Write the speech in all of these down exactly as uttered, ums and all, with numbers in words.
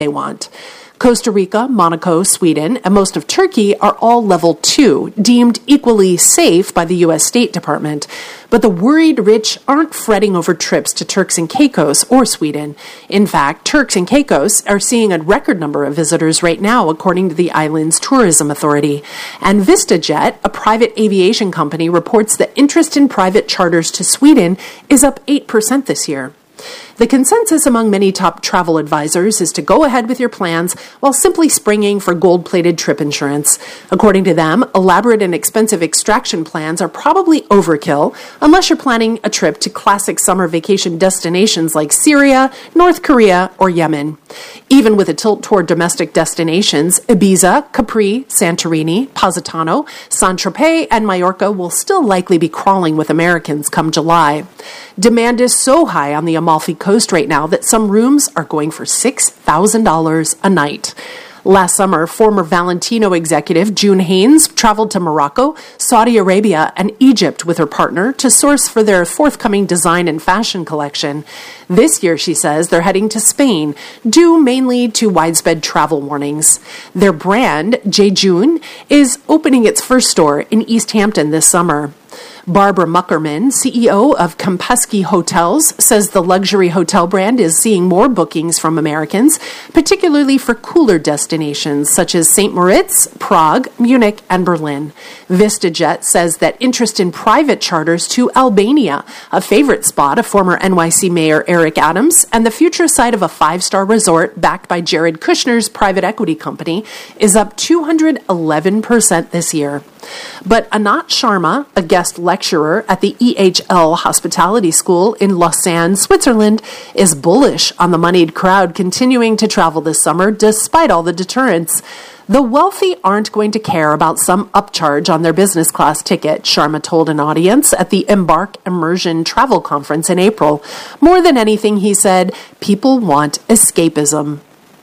they want. Costa Rica, Monaco, Sweden, and most of Turkey are all level two, deemed equally safe by the U S State Department. But the worried rich aren't fretting over trips to Turks and Caicos or Sweden. In fact, Turks and Caicos are seeing a record number of visitors right now, according to the island's tourism authority. And VistaJet, a private aviation company, reports that interest in private charters to Sweden is up eight percent this year. The consensus among many top travel advisors is to go ahead with your plans while simply springing for gold-plated trip insurance. According to them, elaborate and expensive extraction plans are probably overkill unless you're planning a trip to classic summer vacation destinations like Syria, North Korea, or Yemen. Even with a tilt toward domestic destinations, Ibiza, Capri, Santorini, Positano, Saint-Tropez, and Mallorca will still likely be crawling with Americans come July. Demand is so high on the Amalfi Coast right now that some rooms are going for six thousand dollars a night. Last summer, former Valentino executive June Haynes traveled to Morocco, Saudi Arabia, and Egypt with her partner to source for their forthcoming design and fashion collection. This year, she says, they're heading to Spain, due mainly to widespread travel warnings. Their brand, Jejune, is opening its first store in East Hampton this summer. Barbara Muckerman, C E O of Kempinski Hotels, says the luxury hotel brand is seeing more bookings from Americans, particularly for cooler destinations such as Saint Moritz, Prague, Munich, and Berlin. VistaJet says that interest in private charters to Albania, a favorite spot of former N Y C Mayor Eric Adams, and the future site of a five-star resort backed by Jared Kushner's private equity company, is up two hundred eleven percent this year. But Anat Sharma, a guest lecturer at the E H L Hospitality School in Lausanne, Switzerland, is bullish on the moneyed crowd continuing to travel this summer despite all the deterrents. The wealthy aren't going to care about some upcharge on their business class ticket, Sharma told an audience at the Embark Immersion Travel Conference in April. More than anything, he said, people want escapism.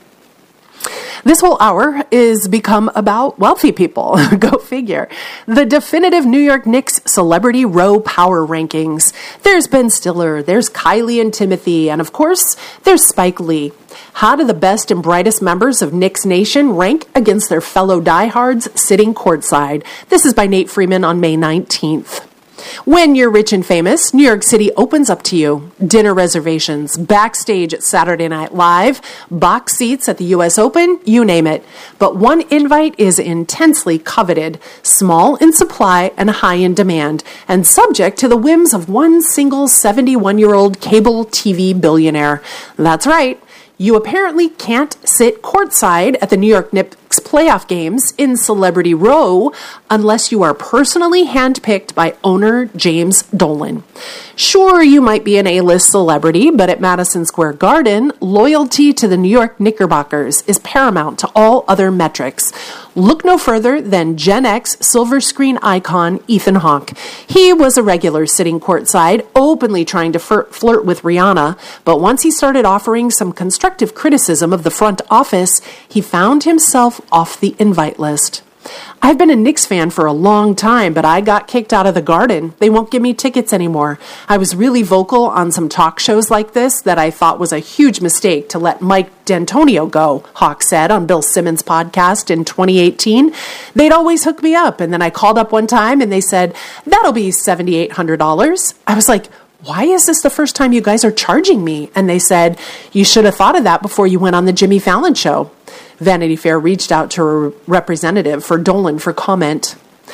This whole hour is become about wealthy people. Go figure. The definitive New York Knicks Celebrity Row Power Rankings. There's Ben Stiller, there's Kylie and Timothy, and of course, there's Spike Lee. How do the best and brightest members of Knicks Nation rank against their fellow diehards sitting courtside? This is by Nate Freeman on May nineteenth. When you're rich and famous, New York City opens up to you. Dinner reservations, backstage at Saturday Night Live, box seats at the U S Open, you name it. But one invite is intensely coveted, small in supply and high in demand, and subject to the whims of one single seventy-one-year-old cable T V billionaire. That's right. You apparently can't sit courtside at the New York Knicks playoff games in Celebrity Row unless you are personally handpicked by owner James Dolan. Sure, you might be an A-list celebrity, but at Madison Square Garden, loyalty to the New York Knickerbockers is paramount to all other metrics. Look no further than Gen X silver screen icon Ethan Hawke. He was a regular sitting courtside, openly trying to flirt, flirt with Rihanna, but once he started offering some constructive criticism of the front office, he found himself off the invite list. I've been a Knicks fan for a long time, but I got kicked out of the Garden. They won't give me tickets anymore. I was really vocal on some talk shows like this that I thought was a huge mistake to let Mike D'Antonio go, Hawke said on Bill Simmons' podcast in twenty eighteen. They'd always hook me up, and then I called up one time and they said, that'll be seven thousand eight hundred dollars. I was like, why is this the first time you guys are charging me? And they said, you should have thought of that before you went on the Jimmy Fallon show. Vanity Fair reached out to a representative for Dolan for comment.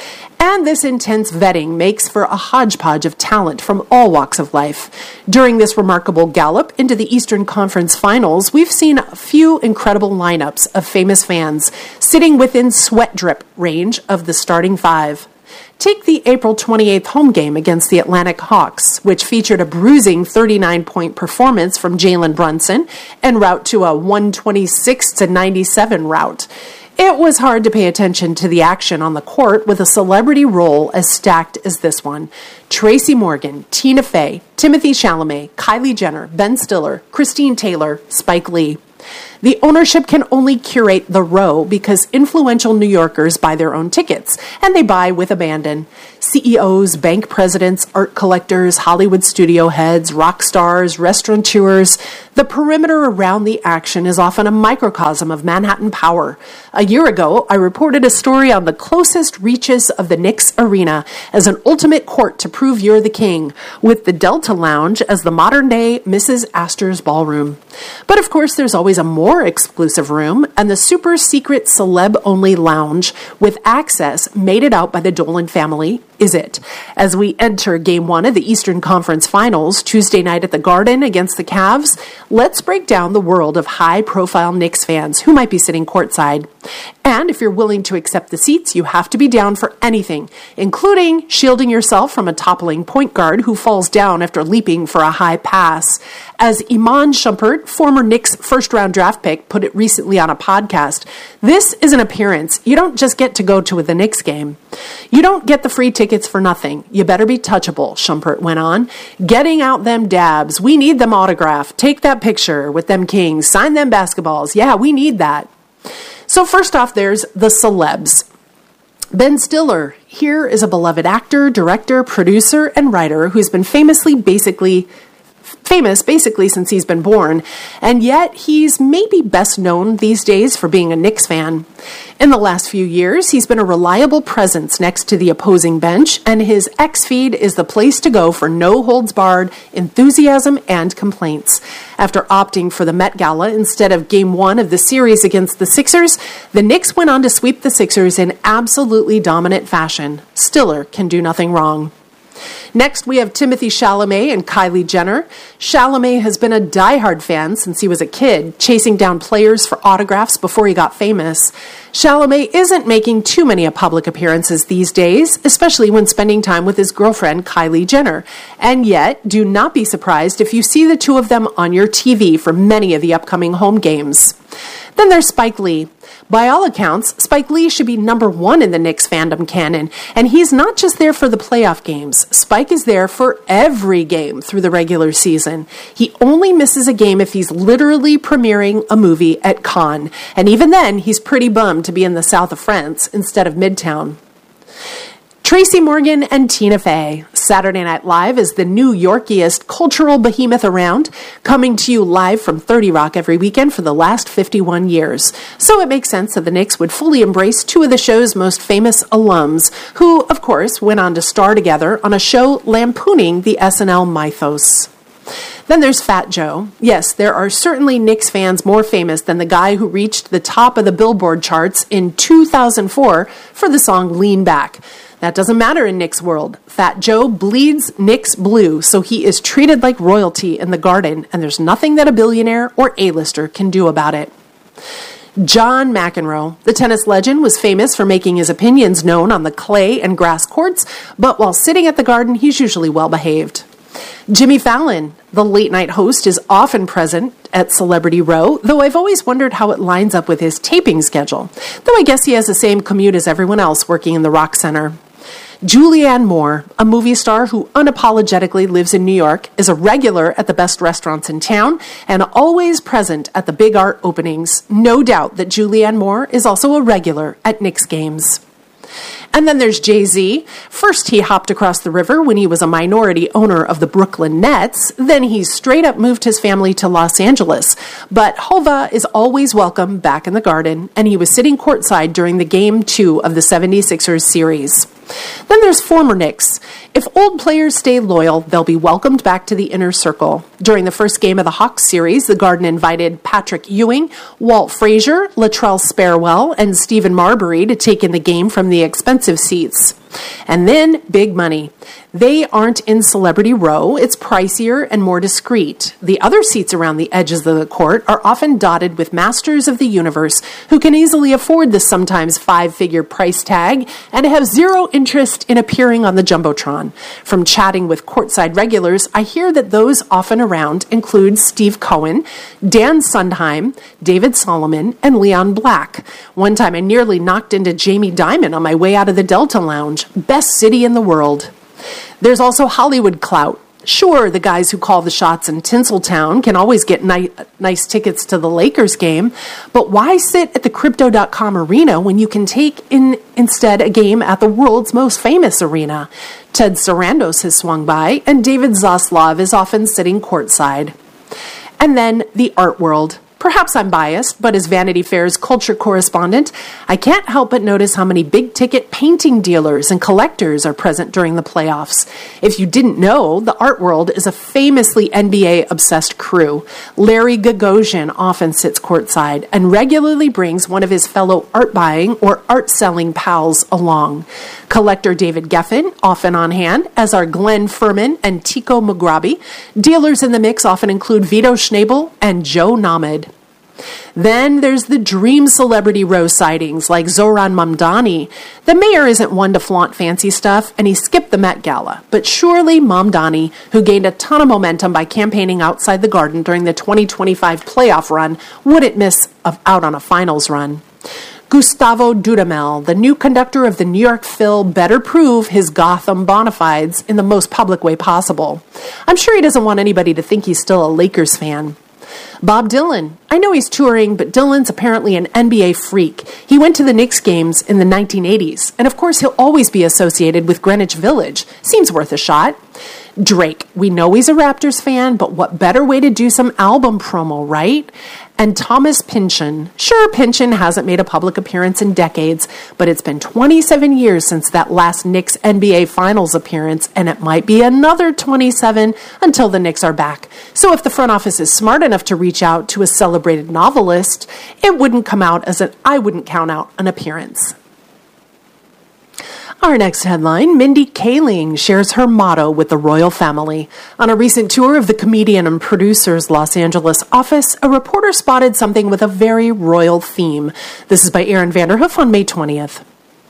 And this intense vetting makes for a hodgepodge of talent from all walks of life. During this remarkable gallop into the Eastern Conference Finals, we've seen a few incredible lineups of famous fans sitting within sweat drip range of the starting five. Take the April twenty-eighth home game against the Atlantic Hawks, which featured a bruising thirty-nine point performance from Jalen Brunson en route to a one twenty-six to ninety-seven rout. It was hard to pay attention to the action on the court with a celebrity role as stacked as this one. Tracy Morgan, Tina Fey, Timothée Chalamet, Kylie Jenner, Ben Stiller, Christine Taylor, Spike Lee. The ownership can only curate the row because influential New Yorkers buy their own tickets, and they buy with abandon. C E Os, bank presidents, art collectors, Hollywood studio heads, rock stars, restaurateurs. The perimeter around the action is often a microcosm of Manhattan power. A year ago, I reported a story on the closest reaches of the Knicks Arena as an ultimate court to prove you're the king, with the Delta Lounge as the modern-day Missus Astor's ballroom. But of course, there's always a more exclusive room, and the super-secret celeb-only lounge with access mated out by the Dolan family is it. As we enter Game one of the Eastern Conference Finals, Tuesday night at the Garden against the Cavs, let's break down the world of high-profile Knicks fans who might be sitting courtside. And if you're willing to accept the seats, you have to be down for anything, including shielding yourself from a toppling point guard who falls down after leaping for a high pass. As Iman Shumpert, former Knicks first-round draft pick, put it recently on a podcast, this is an appearance. You don't just get to go to the Knicks game. You don't get the free tickets for nothing. You better be touchable, Shumpert went on. Getting out them dabs. We need them autographed. Take that picture with them Kings. Sign them basketballs. Yeah, we need that. So first off, there's the celebs. Ben Stiller. Here is a beloved actor, director, producer, and writer who's been famously basically famous basically since he's been born, and yet he's maybe best known these days for being a Knicks fan. In the last few years, he's been a reliable presence next to the opposing bench, and his X feed is the place to go for no-holds-barred enthusiasm and complaints. After opting for the Met Gala instead of Game one of the series against the Sixers, the Knicks went on to sweep the Sixers in absolutely dominant fashion. Stiller can do nothing wrong. Next, we have Timothée Chalamet and Kylie Jenner. Chalamet has been a diehard fan since he was a kid, chasing down players for autographs before he got famous. Chalamet isn't making too many public appearances these days, especially when spending time with his girlfriend, Kylie Jenner. And yet, do not be surprised if you see the two of them on your T V for many of the upcoming home games. Then there's Spike Lee. By all accounts, Spike Lee should be number one in the Knicks fandom canon, and he's not just there for the playoff games. Spike is there for every game through the regular season. He only misses a game if he's literally premiering a movie at Cannes, and even then, he's pretty bummed to be in the south of France instead of Midtown. Tracy Morgan and Tina Fey. Saturday Night Live is the New Yorkiest cultural behemoth around, coming to you live from thirty Rock every weekend for the last fifty-one years. So it makes sense that the Knicks would fully embrace two of the show's most famous alums, who, of course, went on to star together on a show lampooning the S N L mythos. Then there's Fat Joe. Yes, there are certainly Knicks fans more famous than the guy who reached the top of the Billboard charts in two thousand four for the song Lean Back. That doesn't matter in Knicks world. Fat Joe bleeds Knicks blue, so he is treated like royalty in the Garden, and there's nothing that a billionaire or A-lister can do about it. John McEnroe. The tennis legend was famous for making his opinions known on the clay and grass courts, but while sitting at the Garden, he's usually well behaved. Jimmy Fallon. The late-night host is often present at Celebrity Row, though I've always wondered how it lines up with his taping schedule, though I guess he has the same commute as everyone else working in the Rock Center. Julianne Moore, a movie star who unapologetically lives in New York, is a regular at the best restaurants in town and always present at the big art openings. No doubt that Julianne Moore is also a regular at Knicks games. And then there's Jay-Z. First, he hopped across the river when he was a minority owner of the Brooklyn Nets. Then he straight up moved his family to Los Angeles. But Hova is always welcome back in the Garden, and he was sitting courtside during the Game two of the seventy-sixers series. Then there's former Knicks. If old players stay loyal, they'll be welcomed back to the inner circle. During the first game of the Hawks series, the Garden invited Patrick Ewing, Walt Frazier, Latrell Sparewell, and Stephen Marbury to take in the game from the expensive seats. And then big money. They aren't in Celebrity Row. It's pricier and more discreet. The other seats around the edges of the court are often dotted with masters of the universe who can easily afford the sometimes five-figure price tag and have zero interest in appearing on the Jumbotron. From chatting with courtside regulars, I hear that those often around include Steve Cohen, Dan Sondheim, David Solomon, and Leon Black. One time I nearly knocked into Jamie Dimon on my way out of the Delta Lounge. Best city in the world. There's also Hollywood clout. Sure, the guys who call the shots in Tinseltown can always get ni- nice tickets to the Lakers game, but why sit at the Crypto dot com arena when you can take in instead a game at the world's most famous arena? Ted Sarandos has swung by, and David Zaslav is often sitting courtside. And then the art world. Perhaps I'm biased, but as Vanity Fair's culture correspondent, I can't help but notice how many big-ticket painting dealers and collectors are present during the playoffs. If you didn't know, the art world is a famously N B A-obsessed crew. Larry Gagosian often sits courtside and regularly brings one of his fellow art-buying or art-selling pals along. Collector David Geffen, often on hand, as are Glenn Furman and Tico Mugrabi. Dealers in the mix often include Vito Schnabel and Joe Namath. Then there's the dream celebrity row sightings like Zohran Mamdani. The mayor isn't one to flaunt fancy stuff, and he skipped the Met Gala. But surely Mamdani, who gained a ton of momentum by campaigning outside the Garden during the twenty twenty-five playoff run, wouldn't miss out on a finals run. Gustavo Dudamel, the new conductor of the New York Phil, better prove his Gotham bona fides in the most public way possible. I'm sure he doesn't want anybody to think he's still a Lakers fan. Bob Dylan. I know he's touring, but Dylan's apparently an N B A freak. He went to the Knicks games in the nineteen eighties, and of course he'll always be associated with Greenwich Village. Seems worth a shot. Drake. We know he's a Raptors fan, but what better way to do some album promo, right? And Thomas Pynchon. Sure, Pynchon hasn't made a public appearance in decades, but it's been twenty-seven years since that last Knicks N B A Finals appearance, and it might be another twenty-seven until the Knicks are back. So if the front office is smart enough to reach out to a celebrated novelist, it wouldn't come out as an I wouldn't count out an appearance. Our next headline, Mindy Kaling shares her motto with the royal family. On a recent tour of the comedian and producer's Los Angeles office, a reporter spotted something with a very royal theme. This is by Aaron Vanderhoof on May twentieth.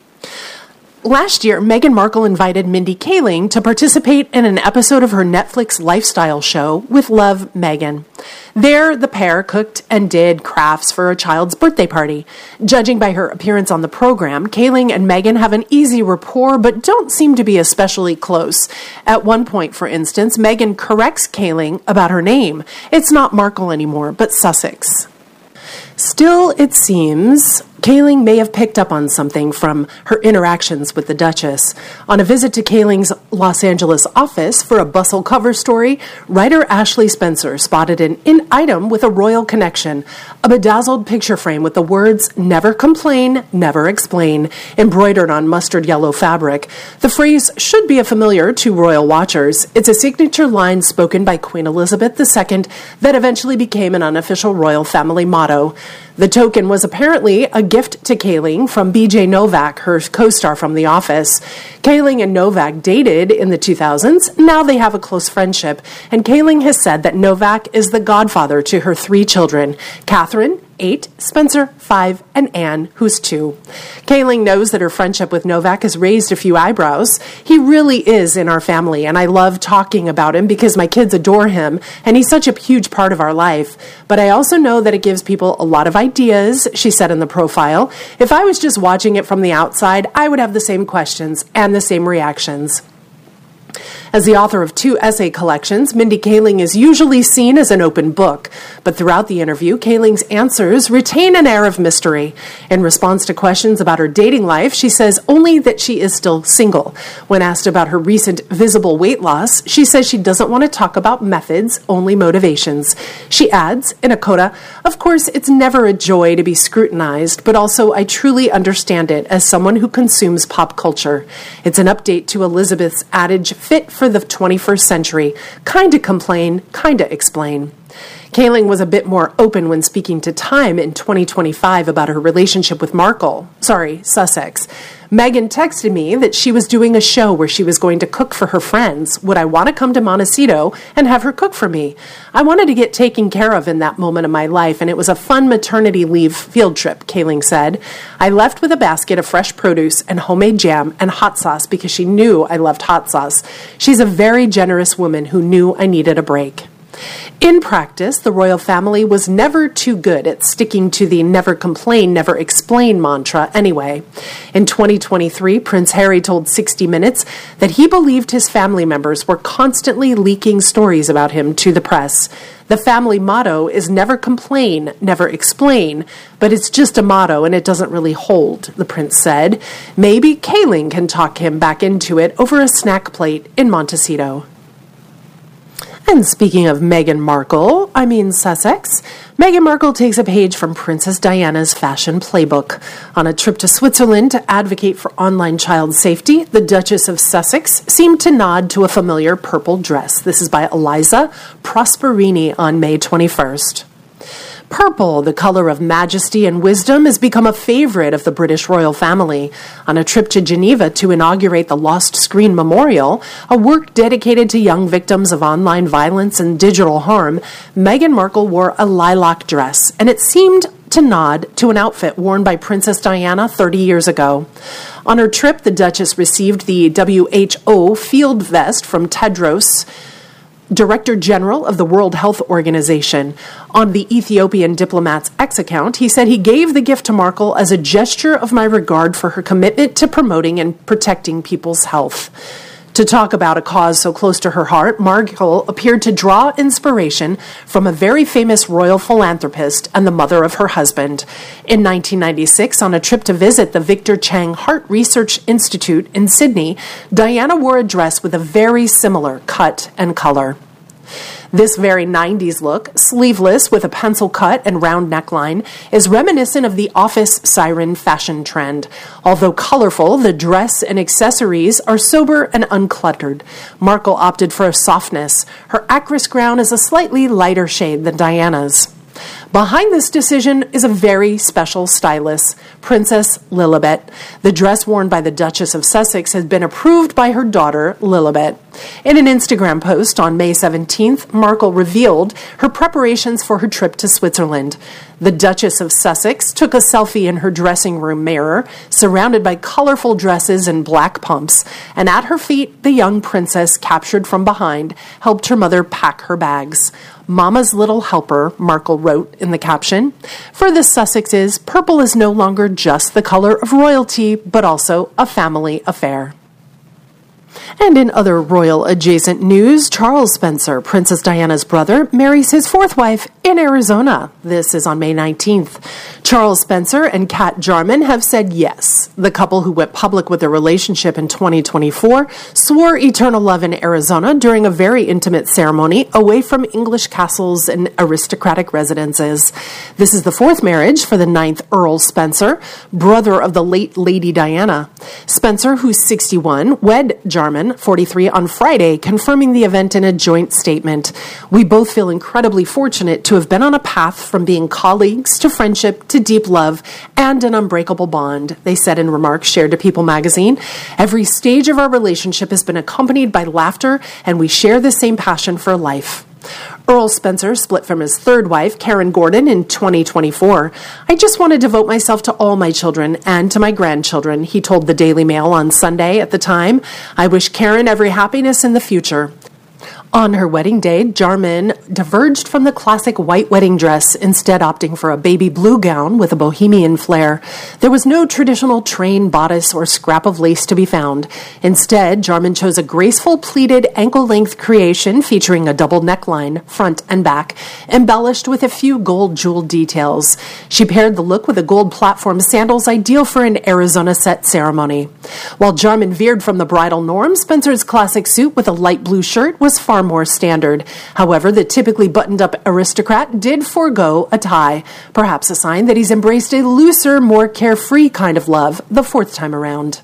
Last year, Meghan Markle invited Mindy Kaling to participate in an episode of her Netflix lifestyle show with Love, Meghan. There, the pair cooked and did crafts for a child's birthday party. Judging by her appearance on the program, Kaling and Meghan have an easy rapport, but don't seem to be especially close. At one point, for instance, Meghan corrects Kaling about her name. It's not Markle anymore, but Sussex. Still, it seems Kaling may have picked up on something from her interactions with the Duchess. On a visit to Kaling's Los Angeles office for a Bustle cover story, writer Ashley Spencer spotted an in item with a royal connection, a bedazzled picture frame with the words, "Never complain, never explain," embroidered on mustard yellow fabric. The phrase should be a familiar to royal watchers. It's a signature line spoken by Queen Elizabeth the Second that eventually became an unofficial royal family motto. The token was apparently a gift to Kaling from B J Novak, her co-star from The Office. Kaling and Novak dated in the two thousands. Now they have a close friendship, and Kaling has said that Novak is the godfather to her three children, Catherine, eight, Spencer, five, and Anne, who's two. Kaling knows that her friendship with Novak has raised a few eyebrows. He really is in our family, and I love talking about him because my kids adore him, and he's such a huge part of our life. But I also know that it gives people a lot of ideas, she said in the profile. If I was just watching it from the outside, I would have the same questions and the same reactions. As the author of two essay collections, Mindy Kaling is usually seen as an open book, but throughout the interview, Kaling's answers retain an air of mystery. In response to questions about her dating life, she says only that she is still single. When asked about her recent visible weight loss, she says she doesn't want to talk about methods, only motivations. She adds, in a coda, "Of course, it's never a joy to be scrutinized, but also I truly understand it as someone who consumes pop culture. It's an update to Elizabeth's adage, fit for the twenty-first century. Kinda complain, kinda explain." Kaling was a bit more open when speaking to Time in twenty twenty-five about her relationship with Markle, sorry, Sussex. Meghan texted me that she was doing a show where she was going to cook for her friends. Would I want to come to Montecito and have her cook for me? I wanted to get taken care of in that moment of my life, and it was a fun maternity leave field trip, Kaling said. I left with a basket of fresh produce and homemade jam and hot sauce because she knew I loved hot sauce. She's a very generous woman who knew I needed a break. In practice, the royal family was never too good at sticking to the never complain, never explain mantra anyway. In twenty twenty-three, Prince Harry told sixty minutes that he believed his family members were constantly leaking stories about him to the press. The family motto is never complain, never explain, but it's just a motto and it doesn't really hold, the prince said. Maybe Kaling can talk him back into it over a snack plate in Montecito. And speaking of Meghan Markle, I mean Sussex, Meghan Markle takes a page from Princess Diana's fashion playbook. On a trip to Switzerland to advocate for online child safety, the Duchess of Sussex seemed to nod to a familiar purple dress. This is by Eliza Prosperini on May twenty-first. Purple, the color of majesty and wisdom, has become a favorite of the British royal family. On a trip to Geneva to inaugurate the Lost Screen Memorial, a work dedicated to young victims of online violence and digital harm, Meghan Markle wore a lilac dress, and it seemed to nod to an outfit worn by Princess Diana thirty years ago. On her trip, the Duchess received the W H O field vest from Tedros, Director General of the World Health Organization. On the Ethiopian diplomat's X account, he said he gave the gift to Markle as a gesture of my regard for her commitment to promoting and protecting people's health. To talk about a cause so close to her heart, Markle appeared to draw inspiration from a very famous royal philanthropist and the mother of her husband. In nineteen ninety-six, on a trip to visit the Victor Chang Heart Research Institute in Sydney, Diana wore a dress with a very similar cut and color. This very nineties look, sleeveless with a pencil cut and round neckline, is reminiscent of the office siren fashion trend. Although colorful, the dress and accessories are sober and uncluttered. Markle opted for a softness. Her actress gown is a slightly lighter shade than Diana's. Behind this decision is a very special stylist, Princess Lilibet. The dress worn by the Duchess of Sussex has been approved by her daughter, Lilibet. In an Instagram post on May seventeenth, Markle revealed her preparations for her trip to Switzerland. The Duchess of Sussex took a selfie in her dressing room mirror, surrounded by colorful dresses and black pumps, and at her feet, the young princess, captured from behind, helped her mother pack her bags. Mama's little helper, Markle wrote in the caption. For the Sussexes, purple is no longer just the color of royalty, but also a family affair. And in other royal-adjacent news, Charles Spencer, Princess Diana's brother, marries his fourth wife in Arizona. This is on May nineteenth. Charles Spencer and Kat Jarman have said yes. The couple, who went public with their relationship in twenty twenty-four, swore eternal love in Arizona during a very intimate ceremony away from English castles and aristocratic residences. This is the fourth marriage for the ninth Earl Spencer, brother of the late Lady Diana. Spencer, who's sixty-one, wed Jarman, forty-three, on Friday, confirming the event in a joint statement. We both feel incredibly fortunate to have been on a path from being colleagues to friendship to deep love and an unbreakable bond, they said in remarks shared to People magazine. Every stage of our relationship has been accompanied by laughter, and we share the same passion for life. Earl Spencer split from his third wife, Karen Gordon, in twenty twenty-four. I just want to devote myself to all my children and to my grandchildren, he told the Daily Mail on Sunday at the time. I wish Karen every happiness in the future. On her wedding day, Jarman diverged from the classic white wedding dress, instead opting for a baby blue gown with a bohemian flair. There was no traditional train bodice or scrap of lace to be found. Instead, Jarman chose a graceful pleated ankle-length creation featuring a double neckline, front and back, embellished with a few gold jeweled details. She paired the look with a gold platform sandals ideal for an Arizona set ceremony. While Jarman veered from the bridal norm, Spencer's classic suit with a light blue shirt was far more standard. However, the typically buttoned-up aristocrat did forego a tie, perhaps a sign that he's embraced a looser, more carefree kind of love the fourth time around.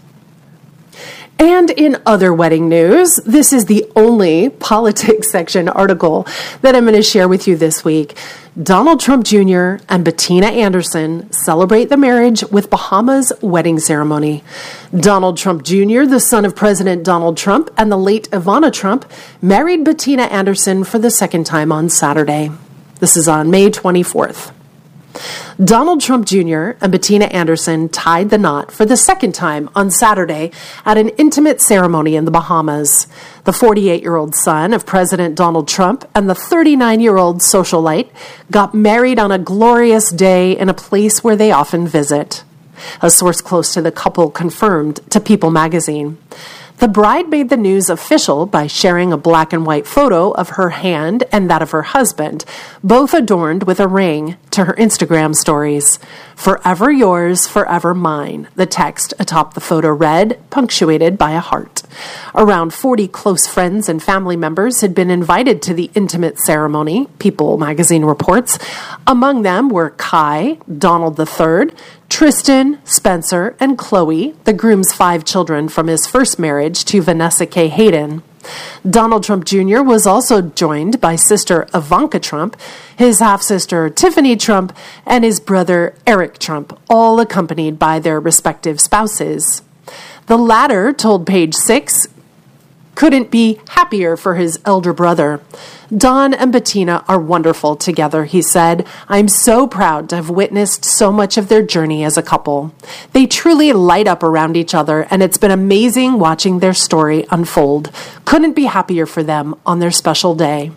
And in other wedding news, this is the only politics section article that I'm going to share with you this week. Donald Trump Junior and Bettina Anderson celebrate the marriage with Bahamas wedding ceremony. Donald Trump Junior, the son of President Donald Trump, and the late Ivana Trump, married Bettina Anderson for the second time on Saturday. This is on May twenty-fourth. Donald Trump Junior and Bettina Anderson tied the knot for the second time on Saturday at an intimate ceremony in the Bahamas. The forty-eight-year-old son of President Donald Trump and the thirty-nine-year-old socialite got married on a glorious day in a place where they often visit. A source close to the couple confirmed to People magazine. The bride made the news official by sharing a black and white photo of her hand and that of her husband, both adorned with a ring, to her Instagram stories. "Forever yours, forever mine," the text atop the photo read, punctuated by a heart. Around forty close friends and family members had been invited to the intimate ceremony, People magazine reports. Among them were Kai, Donald the Third, Tristan, Spencer, and Chloe, the groom's five children from his first marriage to Vanessa K. Hayden. Donald Trump Junior was also joined by sister Ivanka Trump, his half-sister Tiffany Trump, and his brother Eric Trump, all accompanied by their respective spouses. The latter told Page Six couldn't be happier for his elder brother. "Don and Bettina are wonderful together," he said. "I'm so proud to have witnessed so much of their journey as a couple. They truly light up around each other, and it's been amazing watching their story unfold. Couldn't be happier for them on their special day."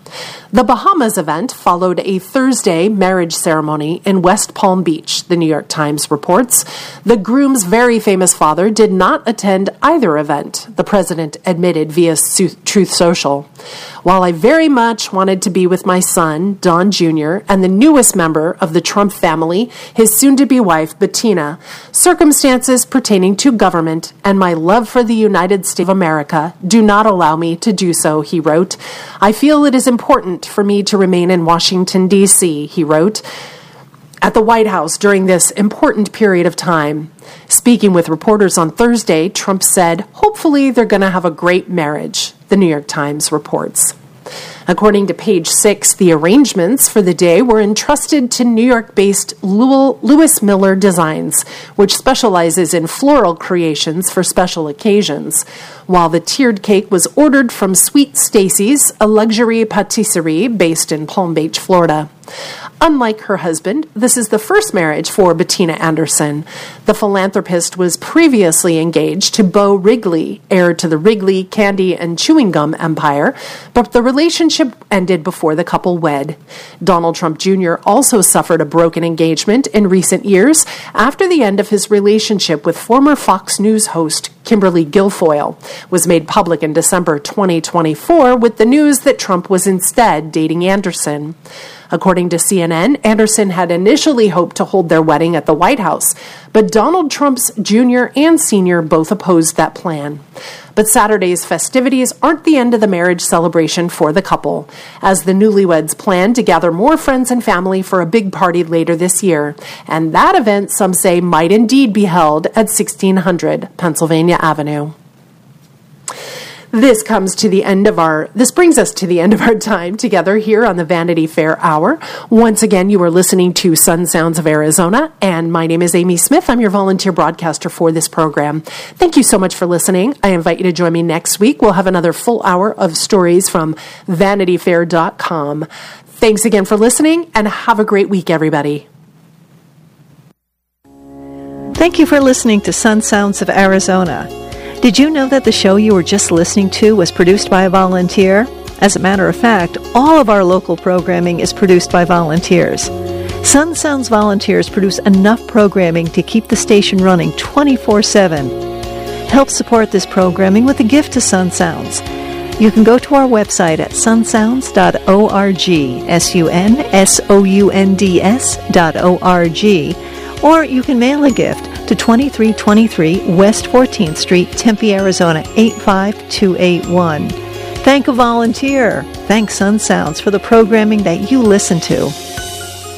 The Bahamas event followed a Thursday marriage ceremony in West Palm Beach, the New York Times reports. The groom's very famous father did not attend either event, the president admitted via Truth Social. "While I very much wanted to be with my son, Don Junior, and the newest member of the Trump family, his soon-to-be wife, Bettina, circumstances pertaining to government and my love for the United States of America do not allow me to do so," he wrote. "I feel it is important for me to remain in Washington, D C, he wrote, at the White House during this important period of time. Speaking with reporters on Thursday, Trump said, "Hopefully they're going to have a great marriage," the New York Times reports. According to Page Six, the arrangements for the day were entrusted to New York-based Lewis Miller Designs, which specializes in floral creations for special occasions, while the tiered cake was ordered from Sweet Stacy's, a luxury patisserie based in Palm Beach, Florida. Unlike her husband, this is the first marriage for Bettina Anderson. The philanthropist was previously engaged to Bo Wrigley, heir to the Wrigley candy and chewing gum empire, but the relationship ended before the couple wed. Donald Trump Junior also suffered a broken engagement in recent years after the end of his relationship with former Fox News host Kimberly Guilfoyle was made public in December twenty twenty-four with the news that Trump was instead dating Anderson. According to C N N, Anderson had initially hoped to hold their wedding at the White House, but Donald Trump's junior and senior both opposed that plan. But Saturday's festivities aren't the end of the marriage celebration for the couple, as the newlyweds plan to gather more friends and family for a big party later this year. And that event, some say, might indeed be held at sixteen hundred Pennsylvania Avenue. This comes to the end of our, this brings us to the end of our time together here on the Vanity Fair Hour. Once again, you are listening to Sun Sounds of Arizona, and my name is Amy Smith. I'm your volunteer broadcaster for this program. Thank you so much for listening. I invite you to join me next week. We'll have another full hour of stories from vanity fair dot com. Thanks again for listening, and have a great week, everybody. Thank you for listening to Sun Sounds of Arizona. Did you know that the show you were just listening to was produced by a volunteer? As a matter of fact, all of our local programming is produced by volunteers. Sun Sounds volunteers produce enough programming to keep the station running twenty-four seven. Help support this programming with a gift to Sun Sounds. You can go to our website at sun sounds dot org, S U N S O U N D S dot O R G, or you can mail a gift to twenty-three twenty-three West fourteenth Street, Tempe, Arizona, eight five two eight one. Thank a volunteer. Thank Sun Sounds for the programming that you listen to.